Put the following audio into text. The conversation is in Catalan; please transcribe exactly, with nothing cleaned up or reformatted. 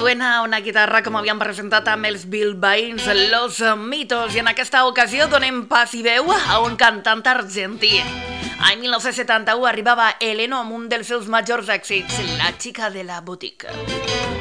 Suena una guitarra com havíem presentat amb els bilbaïns Los Mitos, i en aquesta ocasió donem pas i veu a un cantant argentí. Any mil nou-cents setanta-u arribava Eleno amb un dels seus majors èxits, La chica de la botica.